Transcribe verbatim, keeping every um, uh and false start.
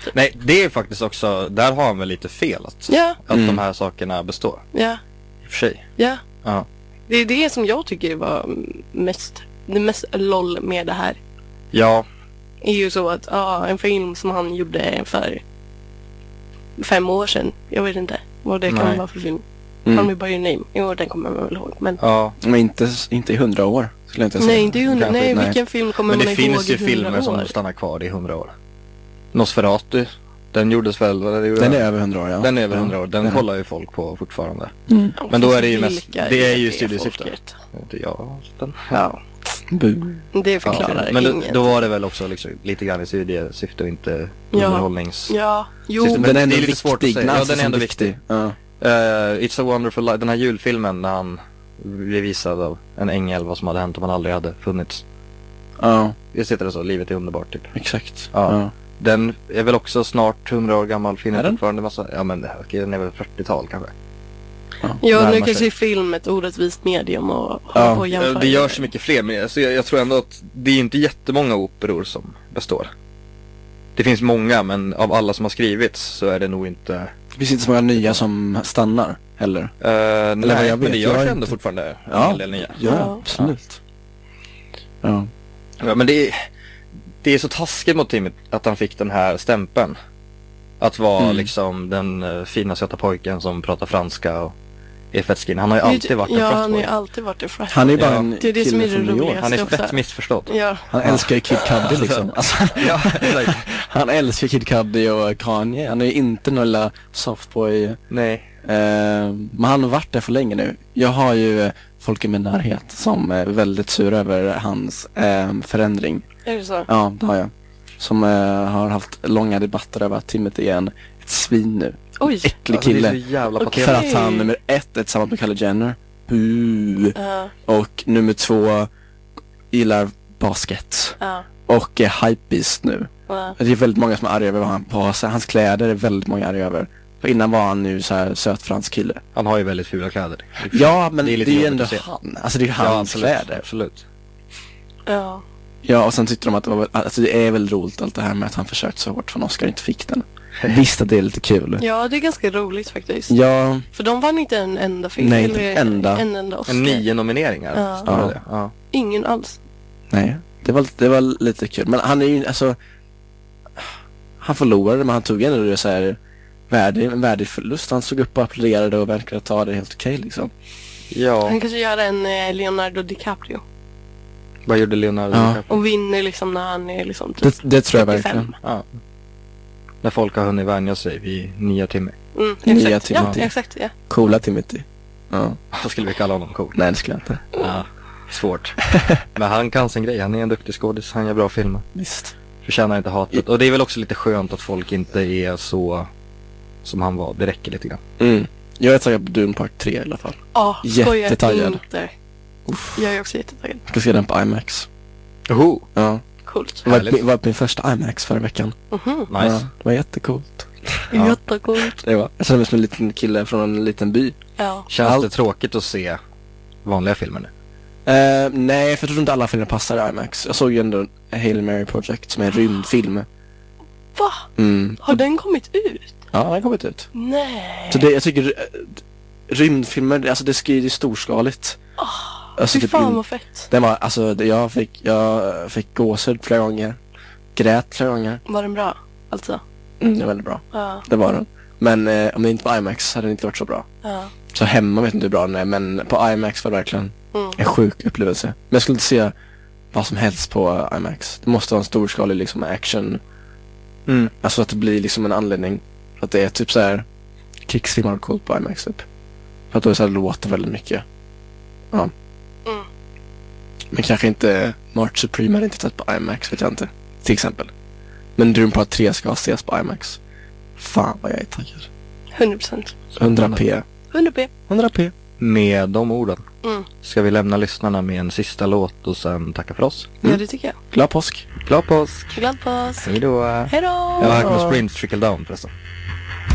Typ. Nej, det är faktiskt också, där har han väl lite fel att, Ja. att Mm. de här sakerna består. Ja. I och för sig. Ja. Ja. Det är det som jag tycker var mest, det mest LOL med det här. Ja. Är ju så att, ja, en film som han gjorde för fem år sedan. Jag vet inte vad det kan Nej. vara för film. Mm. Call Me By Your Name. Jo, den kommer man väl ihåg. Men Ja. Men inte, inte i hundra år skulle jag inte säga. nej, inte i hundra. Kanske Nej, inte. vilken film kommer Men man det ihåg finns ju i hundra filmer som år? stannar kvar i hundra år. Nosferatu, den gjordes väl, vad det gjorde Den är den? över hundra år, ja. Den är över Ja. hundra år, den Ja. kollar ju folk på fortfarande. Mm. Men då är det ju mest, Vilka det är ju det studiesyfte. folket? Ja, den. Ja, Bu. det förklarar Ja, men då, inget. då var det väl också liksom lite grann i studiesyfte och inte Ja. underhållnings... Ja, jo. System- Den är det ändå är lite svårt att viktig. säga. Ja, Nazi den är som ändå viktig. Ja. Uh, It's a Wonderful Life, den här julfilmen när han blev visad av en ängel vad som hade hänt om han aldrig hade funnits. Ja, Det sitter det så, livet är underbart typ. exakt. Ja. Ja. Den är väl också snart hundra år gammal, finner Är den? fortfarande massa, ja men okej, den är väl fyrtiotal kanske. Ja. Ja, närmar nu sig. kanske är film ett orättvist medium och hålla Ja, på och jämföra. Det görs så mycket fler, men alltså, jag, jag tror ändå att det är inte jättemånga operor som består. Det finns många, men av alla som har skrivits så är det nog inte... Det finns inte så många nya som stannar heller. Uh, vad nej, jag men vet, det jag görs har ändå inte- fortfarande en Ja. hel del nya. Ja, Ja. absolut. Ja. Ja, men det är, det är så taskigt mot Timmy att han fick den här stämpeln. Att vara Mm. liksom den uh, fina söta pojken som pratar franska och är fett skin. Han har ju Det- alltid varit en Ja, han har fratboy. ju alltid varit en frat. Han är ju bara Ja. en Det är det som kille är det från New York. roliga. Han är också. fett missförstådd. Ja, Han älskar ju Kid Cudi liksom. Alltså, Ja, exakt. han älskar Kid Cudi och Kanye. Han är ju inte någon lilla softboy. Nej. Eh, men han har varit där för länge nu. Jag har ju eh, folk i min närhet som är väldigt sura över hans eh, förändring. är det så? Ja, det har jag. Som eh, har haft långa debatter över att Timothy är en ett svin nu. Oj. Äcklig Alltså, det kille. är så jävla Okej. För patetiskt. att han nummer ett är tillsammans med Kylie Jenner. Bu. Ja, Och nummer två gillar basket. ja, Och är hypebeast nu. ja. Det är väldigt många som är arga över vad han på sig. Hans kläder är väldigt många arga över. För innan var han nu så här söt fransk kille. Han har ju väldigt fula kläder. Ja, men Det det är är, lite ju jobbigt ändå att se. han. Alltså det är ju Ja, hans absolut. kläder. Absolut. Ja. Ja, och sen tyckte de att det var, alltså det är väl roligt allt det här med att han försökt så hårt för Oscar och inte fick den. Visst att det är lite kul. Ja, det är ganska roligt faktiskt. Ja, För de vann inte en enda film. Nej, inte eller enda. En enda Oscar. En nio nomineringar. Ja. står det Ja. det? Ja. Ingen alls. nej. Det var, det var lite kul. Men han är ju, alltså han förlorade, men han tog ändå det så här värdig, en värdig förlust. Han såg upp och applåderade och verkade ta det helt okej liksom. Ja. Han kanske gör en eh, Leonardo DiCaprio. Vad gjorde Leonardo Ja. Och vinner liksom när han är liksom typ Det, det tror jag trettiofem. verkligen. Ja. När folk har hunnit vänja sig vid nya Timmy. Mm, Nya exakt. Ja, Timothy. exakt. Ja. Coola Timothy. Ja. Vad skulle vi kalla honom? Cool. Nej, det skulle jag inte. Ja. Svårt. Men han kan sin grej. Han är en duktig skådis. Han gör bra filmer. Visst. Förtjänar inte hatet. Och det är väl också lite skönt att folk inte är så som han var. Det räcker lite grann. Mm. Jag är taggad på Dune Park tre i alla fall. Ja, skojar Jättetaggad. inte. Uff. Jag är också jättetaggad. Jag ska se den på IMAX. Oho. Ja. Coolt. Jag var, Härligt. var på min första IMAX förra veckan. Mhm. Nice. Ja, det var jättecoolt. Ja. Jättecoolt. Det var. Jag kände mig som en liten kille från en liten by. Ja. Känns Allt- det tråkigt att se vanliga filmer nu? Uh, nej, för jag tror inte alla filmer passar i IMAX. Jag såg ju ändå Hail Mary Project som är en rymdfilm. Va? Mm. Har den kommit ut? Ja, den har kommit ut. Nej. Så det, jag tycker eh, rymdfilmer, alltså det skriver ju storskaligt. Alltså, Fy typ fan in- vad fett. Den var, alltså det- jag fick, jag fick gåshud flera gånger. Grät flera gånger. Var den bra? Alltså. Mm, det var väldigt bra. Ja. Det var den. Men eh, om det inte var IMAX hade den inte varit så bra. Ja. Så hemma vet inte hur bra den är, men på IMAX var det verkligen Mm. en sjuk upplevelse. Men jag skulle inte se vad som helst på IMAX. Det måste vara en storskalig liksom action. Mm. Alltså att det blir liksom en anledning. Att det är typ så här krigsfilmer och coolt på IMAX typ. För att då är det så här, det låter väldigt mycket. Ja. Mm. Men kanske inte March Supreme hade inte tagit på IMAX, vet jag inte. Till exempel. Men Dune Part tre ska ses på IMAX. Fan vad jag är taggad. hundra procent. hundra p. hundra p. hundra p. Med de orden Mm. ska vi lämna lyssnarna med en sista låt och sen tacka för oss. Ja, Mm. det tycker jag. Glad påsk. Glad påsk! Glad påsk. Hej då! Hej då. Jag var här med Sprint Trickle Down förresten.